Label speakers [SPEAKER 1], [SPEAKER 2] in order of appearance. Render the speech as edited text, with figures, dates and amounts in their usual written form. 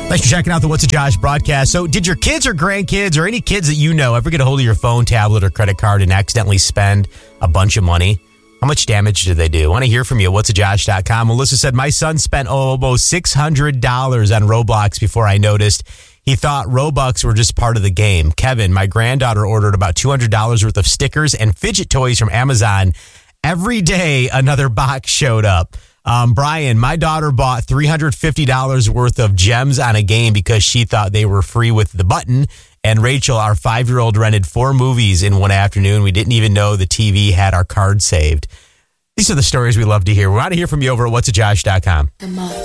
[SPEAKER 1] Thanks for checking out the What's a Josh broadcast. So did your kids or grandkids or any kids that you know ever get a hold of your phone, tablet, or credit card and accidentally spend a bunch of money? How much damage did they do? I want to hear from you. Whatsajosh.com. Melissa said, my son spent almost $600 on Roblox before I noticed. He thought Robux were just part of the game. Kevin, my granddaughter ordered about $200 worth of stickers and fidget toys from Amazon. Every day, another box showed up. Brian, my daughter bought $350 worth of gems on a game because she thought they were free with the button. And Rachel, our 5-year-old, rented 4 movies in one afternoon. We didn't even know the TV had our card saved. These are the stories we love to hear. We want to hear from you over at whatsajosh.com.